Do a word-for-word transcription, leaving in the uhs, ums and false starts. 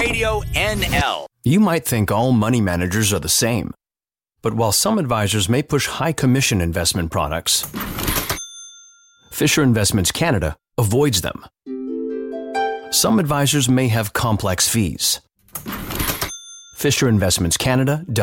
Radio N L. You might think all money managers are the same. But while some advisors may push high commission investment products, Fisher Investments Canada avoids them. Some advisors may have complex fees. Fisher Investments Canada does.